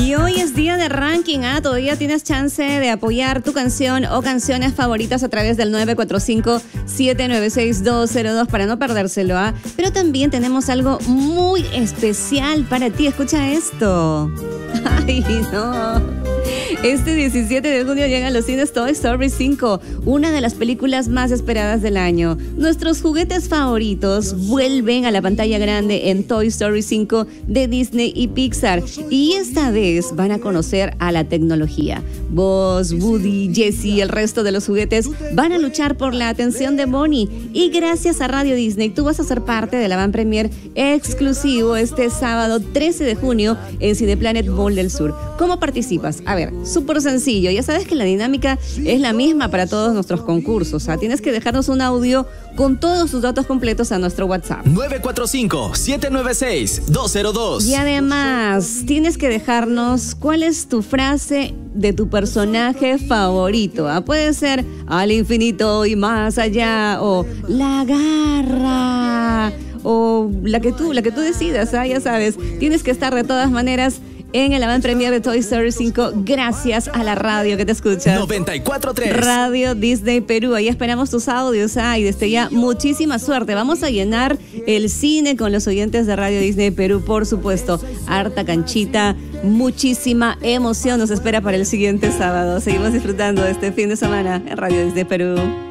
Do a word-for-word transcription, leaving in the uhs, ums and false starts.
Y hoy es día de ranking, ¿ah? Todavía tienes chance de apoyar tu canción o canciones favoritas a través del nueve cuatro cinco, siete nueve seis, dos cero dos para no perdérselo, ¿ah? Pero también tenemos algo muy especial para ti. Escucha esto. Ay, no. Este diecisiete de junio llega a los cines Toy Story cinco, una de las películas más esperadas del año. Nuestros juguetes favoritos vuelven a la pantalla grande en Toy Story cinco de Disney y Pixar. Y esta vez van a conocer a la tecnología. Buzz, Woody, Jessie y el resto de los juguetes van a luchar por la atención de Bonnie. Y gracias a Radio Disney, tú vas a ser parte de la van premier exclusivo este sábado trece de junio en Cineplanet Mall del Sur. ¿Cómo participas? A ver, súper sencillo. Ya sabes que la dinámica es la misma para todos nuestros concursos. O sea, tienes que dejarnos un audio con todos sus datos completos a nuestro WhatsApp. nueve cuatro cinco, siete nueve seis, dos cero dos. Y además, tienes que dejarnos cuál es tu frase de tu personaje favorito. ¿Ah? Puede ser al infinito y más allá, o la garra, o la que tú, la que tú decidas. ¿Ah? Ya sabes, tienes que estar de todas maneras en el avant premier de Toy Story cinco, gracias a la radio que te escucha. noventa y cuatro punto tres. Radio Disney Perú. Ahí esperamos tus audios. ¿Ah? Y desde ya, muchísima suerte. Vamos a llenar el cine con los oyentes de Radio Disney Perú, por supuesto. Harta canchita, muchísima emoción nos espera para el siguiente sábado. Seguimos disfrutando de este fin de semana en Radio Disney Perú.